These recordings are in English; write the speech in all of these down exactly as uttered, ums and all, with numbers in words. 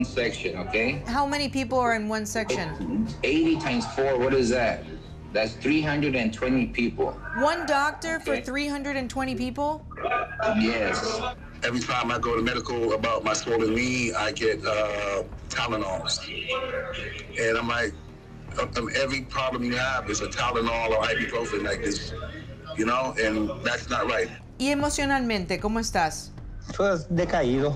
section, okay? How many people are in one section? eighty times four, what is that? That's three hundred twenty people. One doctor Okay. for three hundred twenty people? Yes. Every time I go to medical about my swollen knee, I get uh, Tylenols. And I'm like, um, every problem you have is a Tylenol or ibuprofen like this, you know, and that's not right. ¿Y emocionalmente, cómo estás? Pues decaído.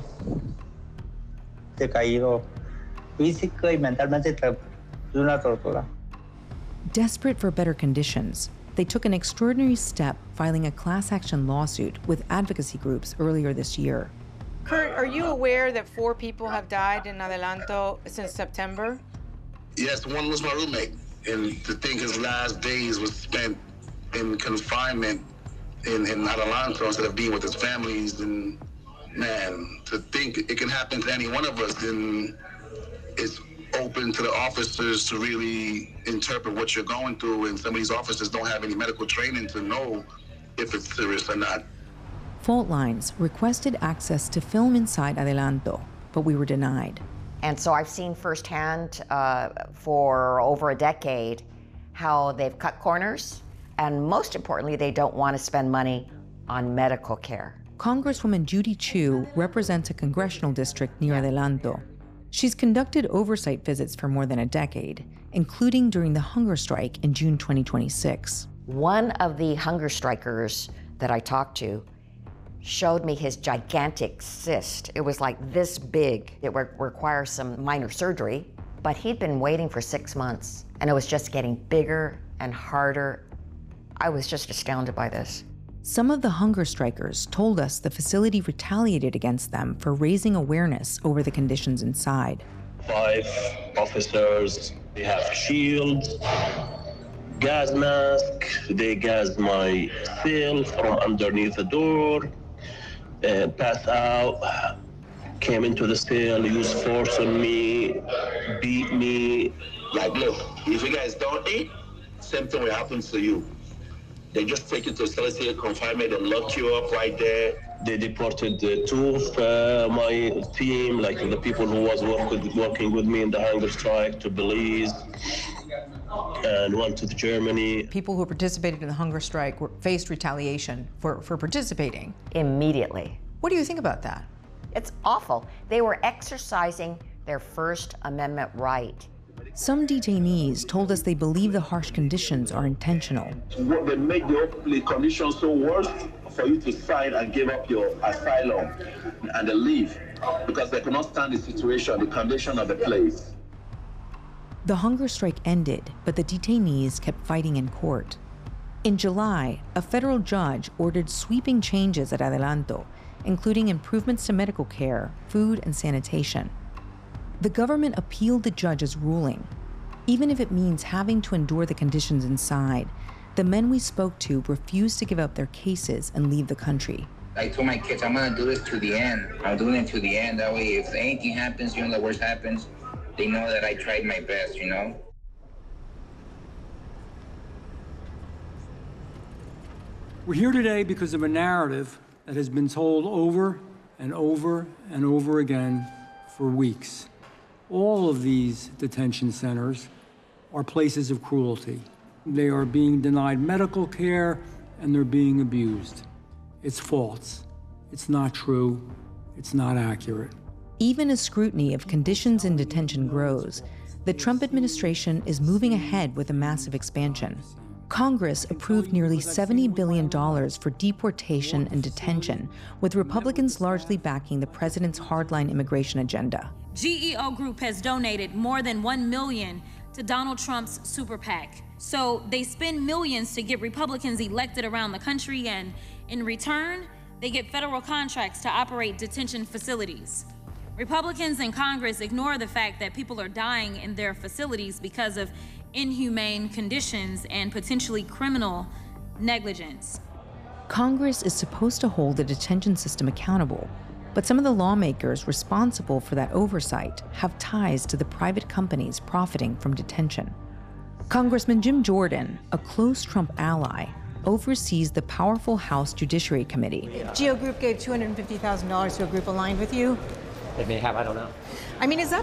Decaído física y mentalmente de una tortura. Desperate for better conditions, they took an extraordinary step filing a class action lawsuit with advocacy groups earlier this year. Kurt, are you aware that four people have died in Adelanto since September? Yes, one was my roommate. And to think his last days was spent in confinement in, in Adelanto instead of being with his families. And man, to think it can happen to any one of us, and it's open to the officers to really interpret what you're going through, and some of these officers don't have any medical training to know if it's serious or not. Fault Lines requested access to film inside Adelanto, but we were denied. And so I've seen firsthand uh, for over a decade how they've cut corners, and most importantly, they don't want to spend money on medical care. Congresswoman Judy Chu represents a congressional district near Adelanto. She's conducted oversight visits for more than a decade, including during the hunger strike in June twenty twenty-six. One of the hunger strikers that I talked to showed me his gigantic cyst. It was like this big. It would require some minor surgery, but he'd been waiting for six months, and it was just getting bigger and harder. I was just astounded by this. Some of the hunger strikers told us the facility retaliated against them for raising awareness over the conditions inside. Five officers, they have shields, gas mask, they gas my cell from underneath the door, uh, pass out, came into the cell, used force on me, beat me. Like, look, if you guys don't eat, same thing will happen to you. They just take you to solitary confinement and lock you up right there. They deported uh, two of uh, my team, like the people who was work with, working with me in the hunger strike, to Belize, and one to Germany. People who participated in the hunger strike were, faced retaliation for, for participating. Immediately. What do you think about that? It's awful. They were exercising their First Amendment right. Some detainees told us they believe the harsh conditions are intentional. What they make the, the conditions so worse for you to sign and give up your asylum and then leave, because they cannot stand the situation, the condition of the place. The hunger strike ended, but the detainees kept fighting in court. In July, a federal judge ordered sweeping changes at Adelanto, including improvements to medical care, food, and sanitation. The government appealed the judge's ruling. Even if it means having to endure the conditions inside, the men we spoke to refused to give up their cases and leave the country. I told my kids, I'm gonna do this to the end. I'm doing it to the end. That way, if anything happens, you know, the worst happens, they know that I tried my best, you know? We're here today because of a narrative that has been told over and over and over again for weeks. All of these detention centers are places of cruelty. They are being denied medical care and they're being abused. It's false. It's not true. It's not accurate. Even as scrutiny of conditions in detention grows, the Trump administration is moving ahead with a massive expansion. Congress approved nearly seventy billion dollars for deportation and detention, with Republicans largely backing the president's hardline immigration agenda. G E O Group has donated more than one million dollars to Donald Trump's super PAC. So they spend millions to get Republicans elected around the country, and in return, they get federal contracts to operate detention facilities. Republicans in Congress ignore the fact that people are dying in their facilities because of inhumane conditions and potentially criminal negligence. Congress is supposed to hold the detention system accountable, but some of the lawmakers responsible for that oversight have ties to the private companies profiting from detention. Congressman Jim Jordan, a close Trump ally, oversees the powerful House Judiciary Committee. G E O Group gave two hundred fifty thousand dollars to a group aligned with you. They may have, I don't know. I mean, is that